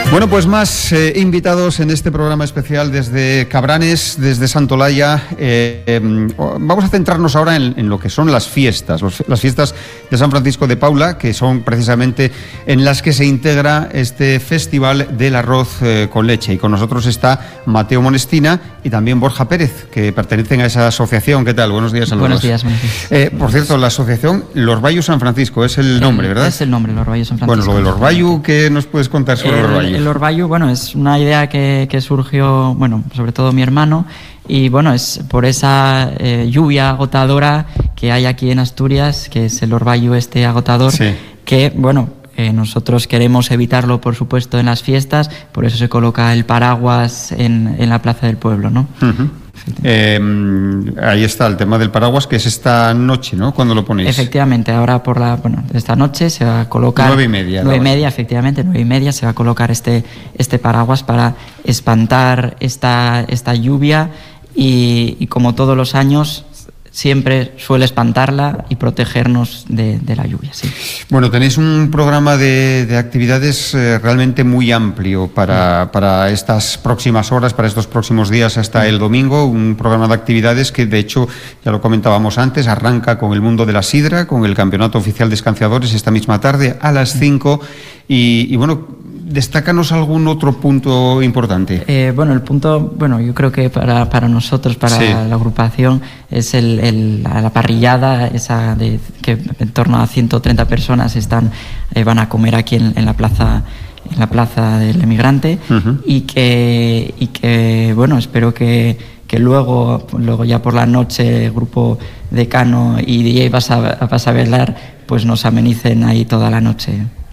Bueno, pues más invitados en este programa especial desde Cabranes, desde Santolaya. Vamos a centrarnos ahora en lo que son las fiestas de San Francisco de Paula, que son precisamente en las que se integra este Festival del Arroz con Leche. Y con nosotros está Mateo Monestina y también Borja Pérez, que pertenecen a esa asociación. ¿Qué tal? Buenos días a los dos. Buenos días. Por cierto, la asociación Los Bayou San Francisco es el nombre, ¿verdad? Es el nombre, Los Bayou San Francisco. Bueno, lo de Los Bayou, ¿qué nos puedes contar sobre Los Bayou? El Los Bayou, bueno, es una idea que surgió, bueno, sobre todo mi hermano, y bueno, es por esa lluvia agotadora que hay aquí en Asturias, que es el Los Bayou agotador, sí. Que, bueno, nosotros queremos evitarlo, por supuesto, en las fiestas, por eso se coloca el paraguas en la plaza del pueblo, ¿no? Uh-huh. Ahí está el tema del paraguas, que es esta noche, ¿no? Cuando lo ponéis. Efectivamente, ahora esta noche se va a colocar 9:30. 9:30, efectivamente, 9:30 se va a colocar este paraguas para espantar esta lluvia y como todos los años siempre suele espantarla y protegernos de la lluvia, sí. Bueno, tenéis un programa de actividades realmente muy amplio para estas próximas horas, para estos próximos días hasta el domingo. Un programa de actividades que, de hecho, ya lo comentábamos antes, arranca con el mundo de la sidra, con el Campeonato Oficial de Escanciadores esta misma tarde a las 5. Y bueno, destácanos algún otro punto importante. Bueno, el punto, yo creo que para nosotros, para sí, la agrupación, es la parrillada, esa que en torno a 130 personas van a comer aquí en la plaza del Emigrante. Uh-huh. y que bueno, espero que luego ya por la noche el grupo Decano y DJ Vas a Bailar pues nos amenicen ahí toda la noche.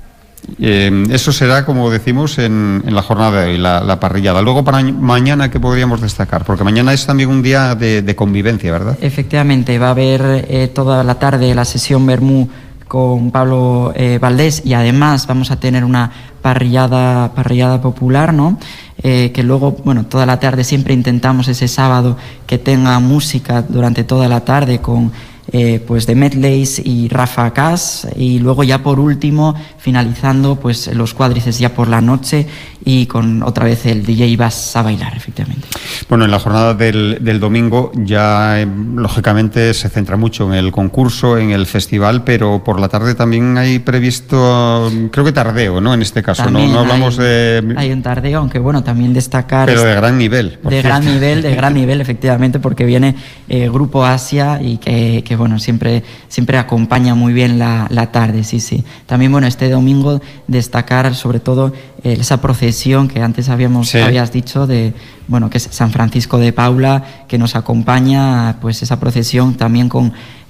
Eso será, como decimos, en la jornada de hoy, la parrillada. Luego, para mañana, ¿qué podríamos destacar? Porque mañana es también un día de convivencia, ¿verdad? Efectivamente, va a haber toda la tarde la sesión Bermú con Pablo Valdés, y además vamos a tener una parrillada popular, ¿no? Que luego, toda la tarde siempre intentamos ese sábado que tenga música durante toda la tarde con pues de medleys y Rafa Cas, y luego ya por último finalizando pues los cuádrices ya por la noche y con otra vez el DJ Vas a Bailar, efectivamente. Bueno, en la jornada del domingo ya lógicamente se centra mucho en el concurso, en el festival, pero por la tarde también hay previsto, creo que tardeo, ¿no? En este caso, no hablamos hay un tardeo, aunque también destacar... Pero de gran nivel. De gran nivel, efectivamente, porque viene Grupo Asia y que siempre acompaña muy bien la tarde, sí. También, este domingo destacar sobre todo esa procesión que antes habías dicho que es San Francisco de Paula, que nos acompaña, pues esa procesión también con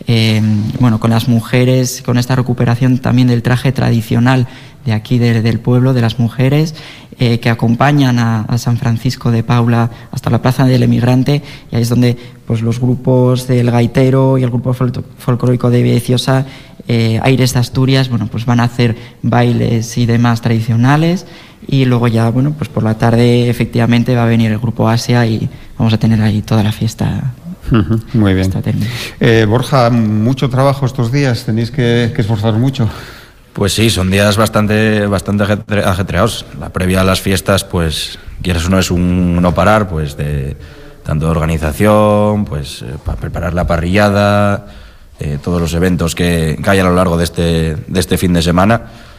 las mujeres, con esta recuperación también del traje tradicional de aquí del pueblo, de las mujeres, que acompañan a San Francisco de Paula hasta la plaza del Emigrante, y ahí es donde pues los grupos del Gaitero y el grupo folclórico de Villaviciosa, Aires de Asturias, pues van a hacer bailes y demás tradicionales, y luego ya, pues por la tarde efectivamente va a venir el grupo Asia y vamos a tener ahí toda la fiesta. Muy bien. Borja, mucho trabajo estos días, tenéis que esforzaros mucho. Pues sí, son días bastante ajetreados. La previa a las fiestas, pues quieres o no, es un no parar, pues de tanto de organización, pues para preparar la parrillada, todos los eventos que hay a lo largo de este fin de semana,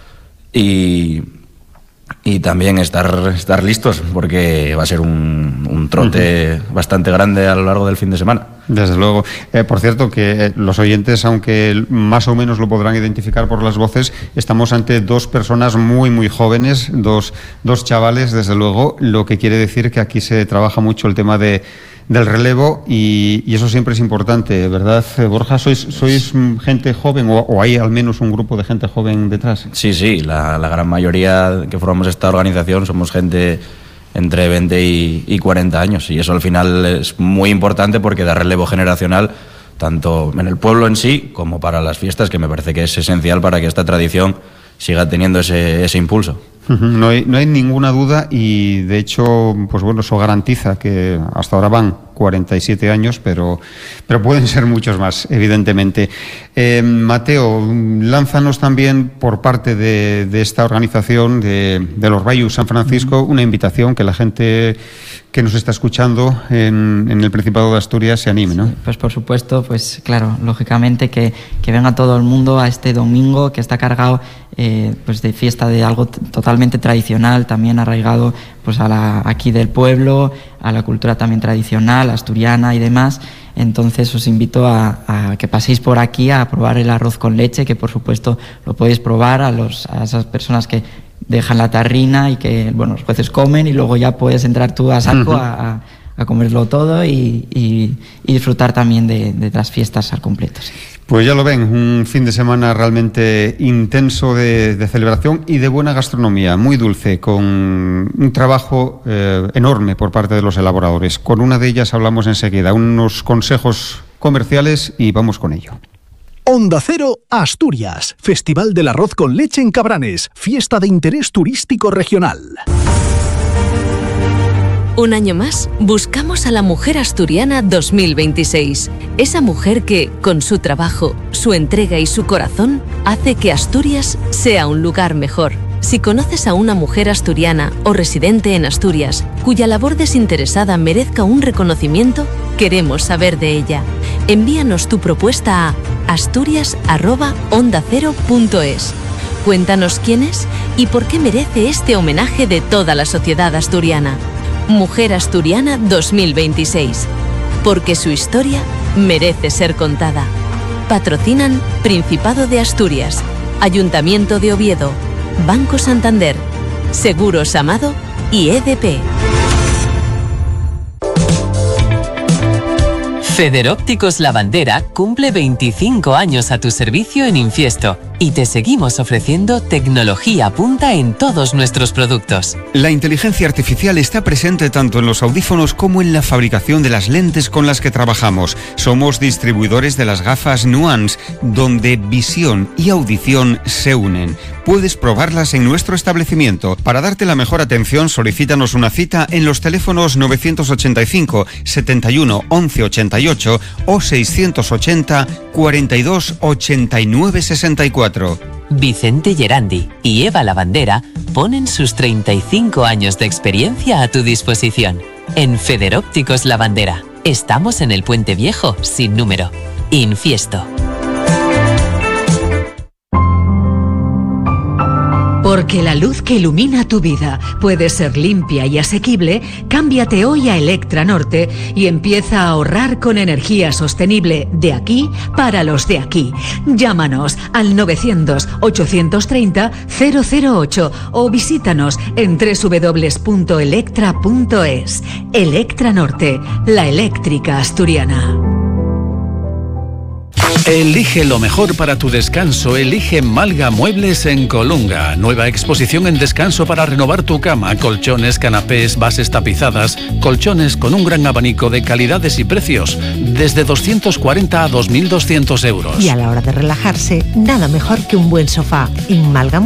y también estar listos, porque va a ser un trote bastante grande a lo largo del fin de semana. Desde luego. Por cierto, que los oyentes, aunque más o menos lo podrán identificar por las voces, estamos ante dos personas muy, muy jóvenes, dos chavales, desde luego, lo que quiere decir que aquí se trabaja mucho el tema del relevo, y eso siempre es importante, ¿verdad, Borja? ¿Sois gente joven o hay al menos un grupo de gente joven detrás? Sí, la gran mayoría que formamos esta organización somos gente entre 20 y 40 años, y eso al final es muy importante porque da relevo generacional tanto en el pueblo en sí como para las fiestas, que me parece que es esencial para que esta tradición siga teniendo ese impulso. No hay ninguna duda, y de hecho, pues eso garantiza que hasta ahora van 47 años, pero pueden ser muchos más, evidentemente. Mateo, lánzanos también por parte de esta organización de los Rayos San Francisco una invitación que la gente que nos está escuchando en el Principado de Asturias se anime, ¿no? Sí, pues por supuesto, pues claro, lógicamente que venga todo el mundo a este domingo que está cargado pues de fiesta de algo totalmente tradicional, también arraigado pues aquí del pueblo, a la cultura también tradicional, asturiana y demás. Entonces os invito a que paséis por aquí a probar el arroz con leche, que por supuesto lo podéis probar a esas personas que dejan la tarrina y que, bueno, los jueces comen y luego ya puedes entrar tú a saco a comerlo todo y disfrutar también de las fiestas al completo. Sí. Pues ya lo ven, un fin de semana realmente intenso de celebración y de buena gastronomía, muy dulce, con un trabajo enorme por parte de los elaboradores. Con una de ellas hablamos enseguida, unos consejos comerciales y vamos con ello. Onda Cero Asturias, Festival del Arroz con Leche en Cabranes, fiesta de interés turístico regional. Un año más, buscamos a la mujer asturiana 2026. Esa mujer que, con su trabajo, su entrega y su corazón, hace que Asturias sea un lugar mejor. Si conoces a una mujer asturiana o residente en Asturias, cuya labor desinteresada merezca un reconocimiento, queremos saber de ella. Envíanos tu propuesta a asturias@ondacero.es. Cuéntanos quién es y por qué merece este homenaje de toda la sociedad asturiana. Mujer Asturiana 2026. Porque su historia merece ser contada. Patrocinan Principado de Asturias, Ayuntamiento de Oviedo, Banco Santander, Seguros Amado y EDP. Federópticos La Bandera cumple 25 años a tu servicio en Infiesto y te seguimos ofreciendo tecnología punta en todos nuestros productos. La inteligencia artificial está presente tanto en los audífonos como en la fabricación de las lentes con las que trabajamos. Somos distribuidores de las gafas Nuance, donde visión y audición se unen. Puedes probarlas en nuestro establecimiento. Para darte la mejor atención, solicítanos una cita en los teléfonos 985 71 11 88 o 680 42 89 64. Vicente Gerandi y Eva La Bandera ponen sus 35 años de experiencia a tu disposición. En Federópticos La Bandera. Estamos en el Puente Viejo, sin número. Infiesto. Porque la luz que ilumina tu vida puede ser limpia y asequible, cámbiate hoy a Electra Norte y empieza a ahorrar con energía sostenible de aquí para los de aquí. Llámanos al 900-830-008 o visítanos en www.electra.es. Electra Norte, la eléctrica asturiana. Elige lo mejor para tu descanso. Elige Malga Muebles en Colunga. Nueva exposición en descanso para renovar tu cama. Colchones, canapés, bases tapizadas. Colchones con un gran abanico de calidades y precios. Desde 240 a 2.200 euros. Y a la hora de relajarse, nada mejor que un buen sofá. En Malga